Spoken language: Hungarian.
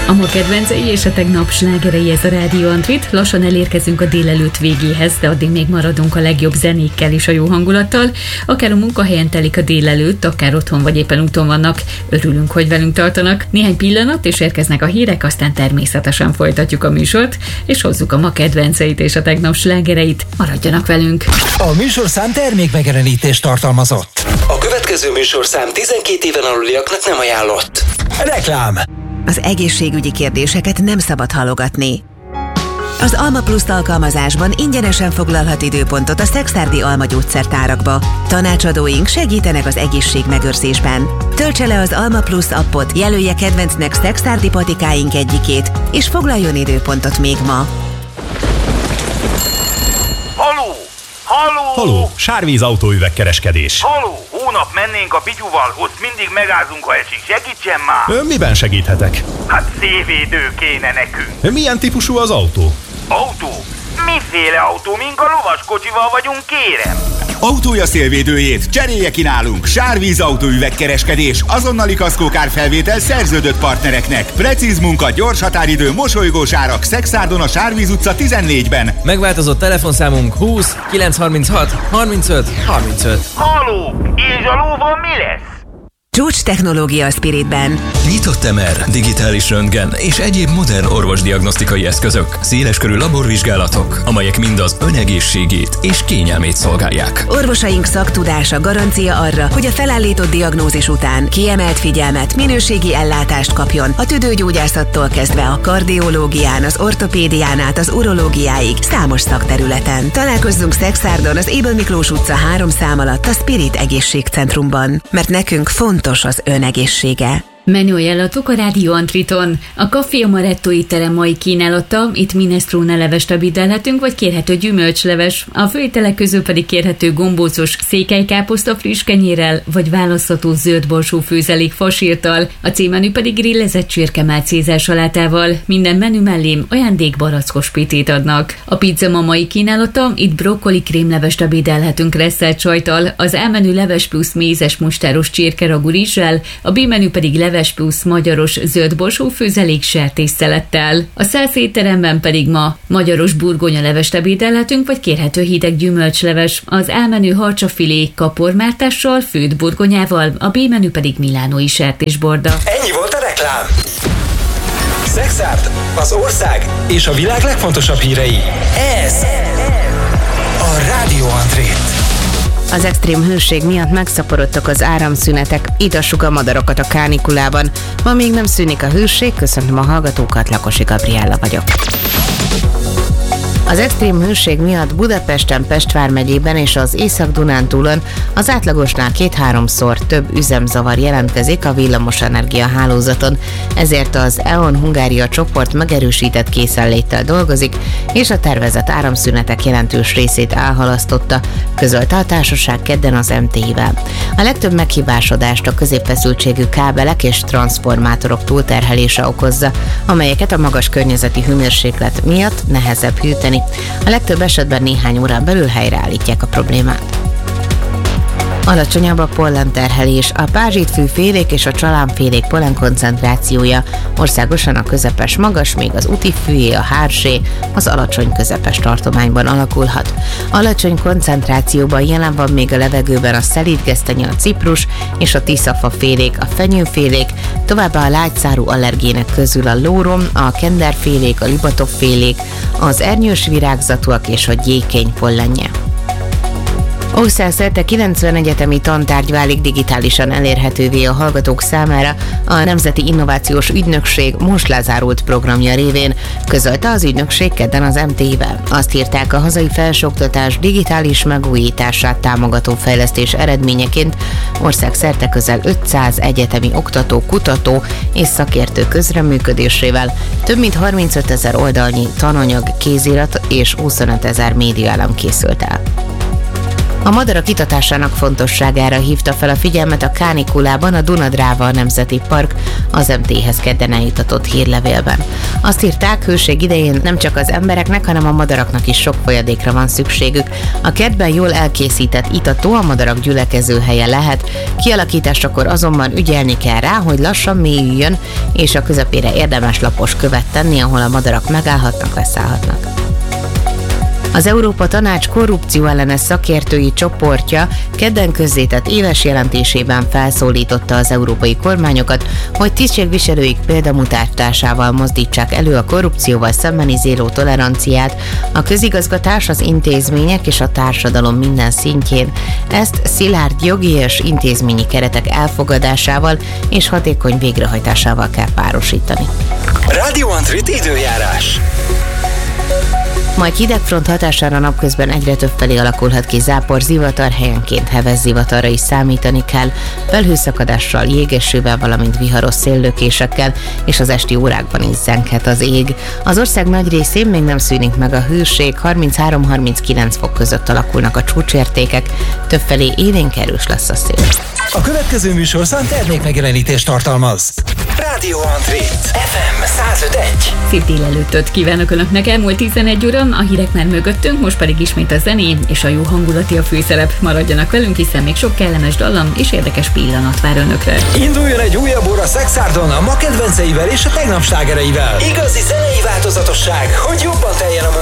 A ma kedvencei és a tegnap slágerei, ez a Rádió Antrit. Lassan elérkezünk a délelőtt végéhez, de addig még maradunk a legjobb zenékkel és a jó hangulattal. Akár a munkahelyen telik a délelőtt, akár otthon vagy éppen úton vannak. Örülünk, hogy velünk tartanak. Néhány pillanat, és érkeznek a hírek, aztán természetesen folytatjuk a műsort, és hozzuk a ma kedvenceit és a tegnap slágereit. Maradjanak velünk! A műsorszám termékmegjelenítést tartalmazott. A következő műsorszám 12 éven aluliaknak nem ajánlott. Reklám. Az egészségügyi kérdéseket nem szabad halogatni. Az Alma Plus alkalmazásban ingyenesen foglalhat időpontot a Szekszárdi Alma gyógyszertárakba. Tanácsadóink segítenek az egészségmegőrzésben. Töltse le az Alma Plus appot, jelölje kedvencnek szekszárdi patikáink egyikét, és foglaljon időpontot még ma. Haló! Haló! Haló, Sárvíz autóüvegkereskedés. Haló! Hónap mennénk a Pityuval, ott mindig megázunk, ha esik. Segítsen már! Miben segíthetek? Hát szélvédő kéne nekünk. Milyen típusú az autó? Autó? Miféle autó? Mink a lovaskocsival vagyunk, kérem? Autója szélvédőjét cserélje ki nálunk. Sárvíz autóüvegkereskedés. Azonnali kaszkókárfelvétel szerződött partnereknek. Precíz munka, gyors határidő, mosolygós árak. Szekszárdon a Sárvíz utca 14-ben. Megváltozott telefonszámunk 20 936 35 35. Haló! És a lóval mi lesz? Csúcs technológia a Spiritben. Nyitott MR, digitális röntgen és egyéb modern orvosdiagnosztikai eszközök, széleskörű laborvizsgálatok, amelyek mind az önegészségét és kényelmét szolgálják. Orvosaink szaktudása garancia arra, hogy a felállított diagnózis után kiemelt figyelmet, minőségi ellátást kapjon a tüdőgyógyászattól kezdve a kardiológián, az ortopédián át az urológiáig számos szakterületen. Találkozzunk Szekszárdon az Ébel Miklós utca 3 szám alatt a Spirit egészségcentrumban, mert nekünk fontos az önegészsége. Menüajánlatok a Rádió Antriton. A Café Amaretto étterem mai kínálata, itt minestrone levest ebédelhetünk, vagy kérhető gyümölcsleves. A főételek közül pedig kérhető gombócos székelykáposzta friss kenyérrel, vagy választható zöldborsó főzelék fasírttal. A címmenü pedig grillezett csirkemelt cézár salátával. Minden menü mellé ajándékbarackos pitét adnak. A pizza ma mai kínálata, itt brokkoli krémlevest ebédelhetünk resszelt sajttal, az A-menü leves plusz mézes mustáros csirkeragú rizssel, a B-menü pedig leves plusz magyaros zöldborsó főzelék sertésszelettel. A Szász étteremben pedig ma magyaros burgonyalevest ebédelhetünk, vagy kérhető hideg gyümölcsleves. Az A-menü harcsafilé kapormártással, főtt burgonyával, a B-menü pedig milánói sertésborda. Ennyi volt a reklám. Szekszárd, az ország és a világ legfontosabb hírei. Ez a Rádió Antrit. Az extrém hőség miatt megszaporodtak az áramszünetek, idassuk a madarakat a kánikulában. Ma még nem szűnik a hőség, köszöntöm a hallgatókat, Lakosi Gabriella vagyok. Az extrém hőség miatt Budapesten, Pest vármegyében és az Észak-Dunántúlon az átlagosnál 2-3-szor több üzemzavar jelentkezik a villamosenergia hálózaton, ezért az E.ON Hungária csoport megerősített készenléttel dolgozik, és a tervezett áramszünetek jelentős részét elhalasztotta, közölte a társaság kedden az MTI-vel. A legtöbb meghibásodást a középfeszültségű kábelek és transzformátorok túlterhelése okozza, amelyeket a magas környezeti hőmérséklet miatt nehezebb hűteni. A legtöbb esetben néhány órán belül helyreállítják a problémát. Alacsonyabb a pollenterhelés, a pázsitfűfélék és a csalánfélék pollenkoncentrációja országosan a közepes magas, míg az útifűjé, a hársé az alacsony közepes tartományban alakulhat. Alacsony koncentrációban jelen van még a levegőben a szelídgesztenye, a ciprus és a tiszafafélék, a fenyőfélék, továbbá a lágyszárú allergének közül a lórom, a kenderfélék, a libatofélék, az ernyős virágzatúak és a gyékény pollenje. Országszerte 90 egyetemi tantárgy válik digitálisan elérhetővé a hallgatók számára a Nemzeti Innovációs Ügynökség most lezárult programja révén, közölte az ügynökség kedden az MTI-vel. Azt írták, a hazai felsőoktatás digitális megújítását támogató fejlesztés eredményeként országszerte közel 500 egyetemi oktató, kutató és szakértő közreműködésével több mint 35 000 oldalnyi tananyag, kézirat és 25 000 médiaelem készült el. A madarak itatásának fontosságára hívta fel a figyelmet a kánikulában a Duna-Dráva Nemzeti Park az MT-hez kedden eljutatott hírlevélben. Azt írták, hőség idején nem csak az embereknek, hanem a madaraknak is sok folyadékra van szükségük. A kertben jól elkészített itató a madarak gyülekező helye lehet, kialakításakor azonban ügyelni kell rá, hogy lassan mélyüljön, és a közepére érdemes lapos követ tenni, ahol a madarak megállhatnak, leszállhatnak. Az Európa Tanács korrupcióellenes szakértői csoportja kedden közzétett éves jelentésében felszólította az európai kormányokat, hogy tisztségviselőik példamutatásával mozdítsák elő a korrupcióval szembeni zéró toleranciát a közigazgatás, az intézmények és a társadalom minden szintjén. Ezt szilárd jogi és intézményi keretek elfogadásával és hatékony végrehajtásával kell párosítani. Radio Antrit időjárás. Majd hidegfront hatására napközben egyre több felé alakulhat ki zápor, zivatar, helyenként heves zivatarra is számítani kell, felhőszakadással, jégesővel, valamint viharos széllökésekkel, és az esti órákban is zenghet az ég. Az ország nagy részén még nem szűnik meg a hőség, 33-39 fok között alakulnak a csúcsértékek, többfelé élénk erős lesz a szél. A következő műsorszám termékmegjelenítést tartalmaz. Radio Antrit FM 105.1. Szép délelőttöt kívánok Önöknek, elmúlt 11 óra, a hírek már mögöttünk, most pedig ismét a zené és a jó hangulati a főszerep. Maradjanak velünk, hiszen még sok kellemes dallam és érdekes pillanat vár Önökre. Induljon egy újabb óra Szexárdon a ma kedvenceivel és a tegnap slágereivel. Igazi zenei változatosság, hogy jobban teljen a